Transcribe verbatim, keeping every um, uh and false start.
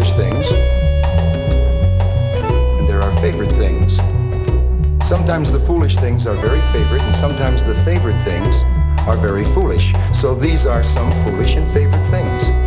foolish things, and there are favorite things. Sometimes the foolish things are very favorite, and sometimes the favorite things are very foolish. So these are some foolish and favorite things.